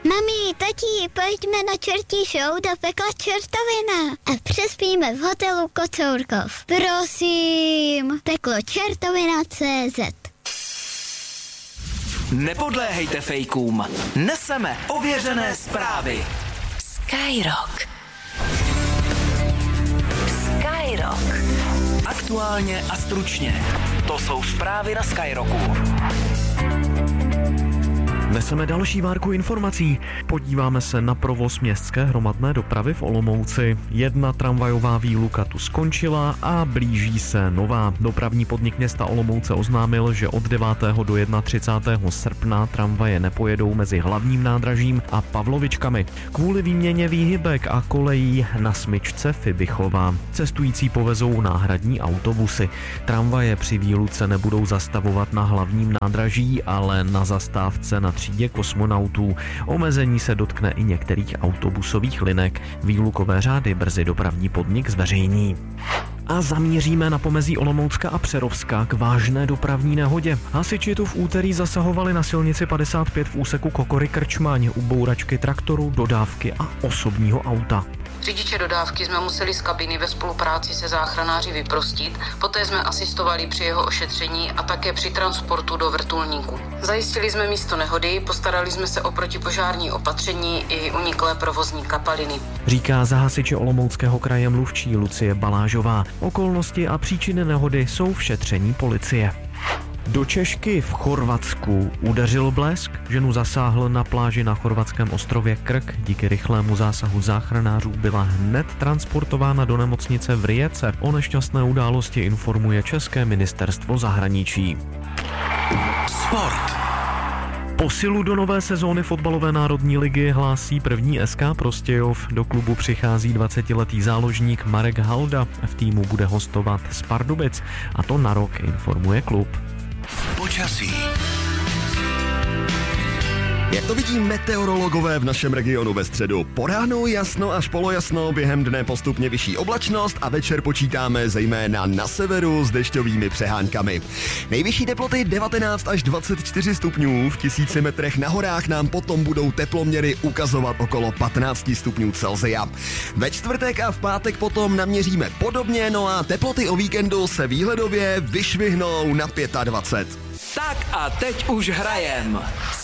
Mami, tati, pojďme na čertí show do pekla Čertovina a přespíme v hotelu Kocourkov. Prosím, peklo Čertovina.cz. Nepodléhejte fejkům. Neseme ověřené zprávy. Skyrock. Skyrock. Aktuálně a stručně. To jsou zprávy na Skyrocku. Neseme další várku informací. Podíváme se na provoz městské hromadné dopravy v Olomouci. Jedna tramvajová výluka tu skončila a blíží se nová. Dopravní podnik města Olomouce oznámil, že od 9. do 31. srpna tramvaje nepojedou mezi hlavním nádražím a Pavlovičkami. Kvůli výměně výhybek a kolejí na smyčce Fibichova. Cestující povezou náhradní autobusy. Tramvaje při výluce nebudou zastavovat na hlavním nádraží, ale na zastávce na třídě kosmonautů. Omezení se dotkne i některých autobusových linek. Výlukové řády brzy dopravní podnik zveřejní. A zamíříme na pomezí Olomoucka a Přerovska k vážné dopravní nehodě. Hasiči tu v úterý zasahovali na silnici 55 v úseku Kokory-Krčmaň u bouračky traktoru, dodávky a osobního auta. Řidiče dodávky jsme museli z kabiny ve spolupráci se záchranáři vyprostit, poté jsme asistovali při jeho ošetření a také při transportu do vrtulníku. Zajistili jsme místo nehody, postarali jsme se o protipožární opatření i uniklé provozní kapaliny. Říká za hasiče Olomouckého kraje mluvčí Lucie Balážová. Okolnosti a příčiny nehody jsou v šetření policie. Do Češky v Chorvatsku udeřil blesk. Ženu zasáhl na pláži na chorvatském ostrově Krk. Díky rychlému zásahu záchranářů byla hned transportována do nemocnice v Rijece. O nešťastné události informuje České ministerstvo zahraničí. Sport. Posilu do nové sezóny fotbalové národní ligy hlásí první SK Prostějov. Do klubu přichází 20letý záložník Marek Halda. V týmu bude hostovat z Pardubic, a to na rok, informuje klub. Počasí. Jak to vidí meteorologové v našem regionu ve středu? Po ránu jasno až polojasno, během dne postupně vyšší oblačnost a večer počítáme zejména na severu s dešťovými přehánkami. Nejvyšší teploty 19 až 24 stupňů, v 1000 metrech na horách nám potom budou teploměry ukazovat okolo 15 stupňů Celsia. Ve čtvrtek a v pátek potom naměříme podobně, no a teploty o víkendu se výhledově vyšvihnou na 25. Tak a teď už hrajem.